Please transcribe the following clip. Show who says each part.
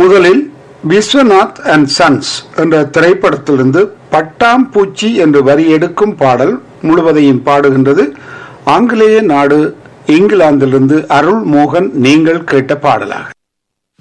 Speaker 1: முதலில் Viswanath and sons என்ற திரைப்படத்திலிருந்து பட்டாம் பூச்சி என்று வரி எடுக்கும் பாடல் முழுவதையும் பாடுகின்றது. ஆங்கிலேய நாடு இங்கிலாந்திலிருந்து அருள் மோகன் நீங்கள் கேட்ட பாடலாக.